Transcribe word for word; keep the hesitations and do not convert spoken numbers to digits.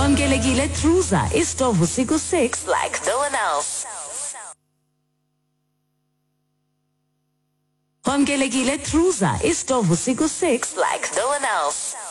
Wamkelekile Truza, isitovu siku-six like no one else. Wamkelekile Truza, isitovu siku-six like no one else.